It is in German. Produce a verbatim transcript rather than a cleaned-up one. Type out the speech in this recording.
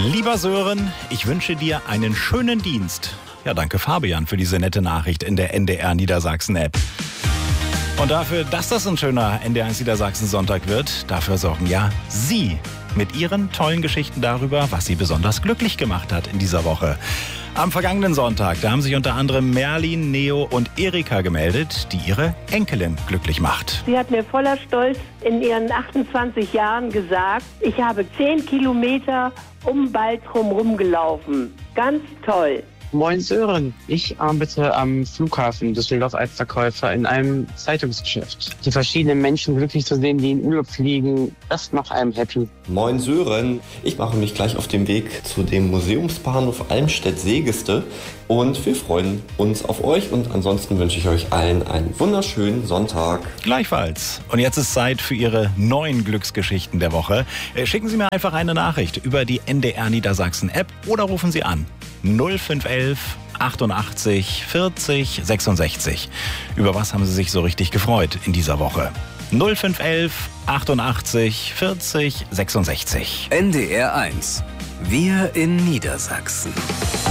Lieber Sören, ich wünsche dir einen schönen Dienst. Ja, danke Fabian für diese nette Nachricht in der N D R Niedersachsen-App. Und dafür, dass das ein schöner N D R eins Niedersachsen-Sonntag wird, dafür sorgen ja Sie mit Ihren tollen Geschichten darüber, was Sie besonders glücklich gemacht hat in dieser Woche. Am vergangenen Sonntag, da haben sich unter anderem Merlin, Neo und Erika gemeldet, die ihre Enkelin glücklich macht. Sie hat mir voller Stolz in ihren achtundzwanzig Jahren gesagt, ich habe zehn Kilometer um Baltrum rumgelaufen. Ganz toll. Moin Sören, ich arbeite am Flughafen Düsseldorf als Verkäufer in einem Zeitungsgeschäft. Die verschiedenen Menschen glücklich zu sehen, die in Urlaub fliegen, das macht einem happy. Moin Sören, ich mache mich gleich auf den Weg zu dem Museumsbahnhof Almstedt-Segeste und wir freuen uns auf euch und ansonsten wünsche ich euch allen einen wunderschönen Sonntag. Gleichfalls. Und jetzt ist Zeit für Ihre neuen Glücksgeschichten der Woche. Schicken Sie mir einfach eine Nachricht über die N D R Niedersachsen App oder rufen Sie an. null fünf elf achtundachtzig vierzig sechsundsechzig. Über was haben Sie sich so richtig gefreut in dieser Woche? null fünf elf achtundachtzig vierzig sechsundsechzig. N D R eins. Wir in Niedersachsen.